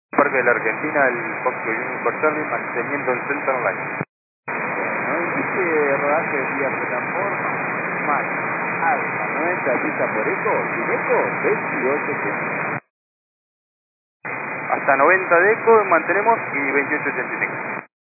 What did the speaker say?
Parque de la Argentina, el Foxtrot Union por Charlie, mantenimiento en Center Line. Bueno, indique rodaje vía plataforma, más alfa 90 pista por eco, sin eco, 28 Hasta 90 de eco mantenemos y 28.85.